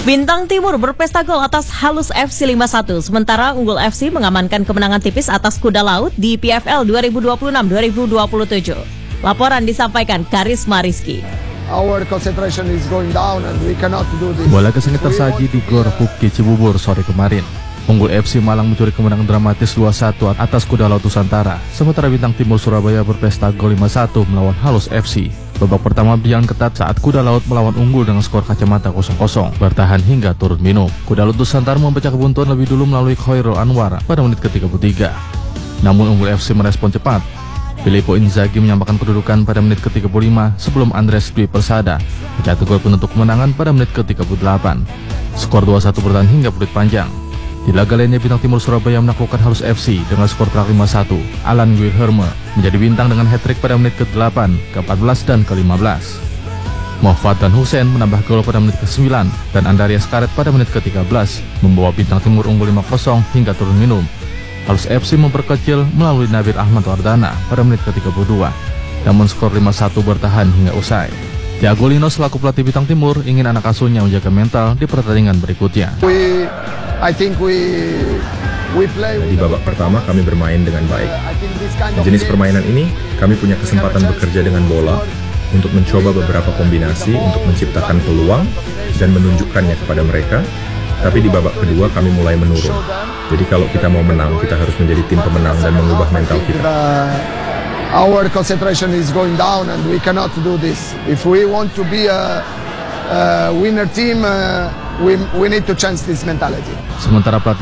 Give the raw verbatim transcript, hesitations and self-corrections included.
Bintang Timur berpesta gol atas Halus F C lima satu, sementara Unggul F C mengamankan kemenangan tipis atas Kuda Laut di P F L dua ribu dua puluh enam dua ribu dua puluh tujuh. Laporan disampaikan Karisma Rizky. Our concentration is going down and we cannot do this. Bola kesengit tersaji di Gor Puki Cibubur sore kemarin. Unggul F C Malang mencuri kemenangan dramatis dua satu atas Kuda Laut Nusantara, sementara Bintang Timur Surabaya berpesta gol lima satu melawan Halus F C. Babak pertama berjalan ketat saat Kuda Laut melawan Unggul dengan skor kacamata kosong kosong, bertahan hingga turun minum. Kuda Laut Nusantara memecah kebuntuan lebih dulu melalui Khairul Anwar pada menit ke tiga puluh tiga. Namun Unggul F C merespon cepat. Filippo Inzaghi menyamakan kedudukan pada menit ke tiga puluh lima sebelum Andres Dwi Persada mencetak gol penutup kemenangan pada menit ke tiga puluh delapan. Skor dua satu bertahan hingga peluit panjang. Di laga lainnya Bintang Timur Surabaya menaklukkan Halus F C dengan skor telak lima satu. Alan Wilhelme menjadi bintang dengan hat-trick pada menit ke delapan, ke empat belas, dan ke lima belas. Mohfad dan Hussein menambah gol pada menit ke sembilan dan Andarias Karet pada menit ke tiga belas, membawa Bintang Timur unggul lima kosong hingga turun minum. Halus F C memperkecil melalui Nabil Ahmad Wardana pada menit ke tiga puluh dua, namun skor lima satu bertahan hingga usai. Thiago Lino selaku pelatih Bintang Timur ingin anak asuhnya menjaga mental di pertandingan berikutnya. We, I think we, we play Di babak pertama kami bermain dengan baik. Di jenis permainan ini, kami punya kesempatan bekerja dengan bola untuk mencoba beberapa kombinasi untuk menciptakan peluang dan menunjukkannya kepada mereka. Tapi di babak kedua kami mulai menurun. Jadi kalau kita mau menang, kita harus menjadi tim pemenang dan mengubah mental kita. Our concentration is going down and we cannot do this. If we want to be a, a winner team, uh, we, we need to change this mentality. Sementara pelatih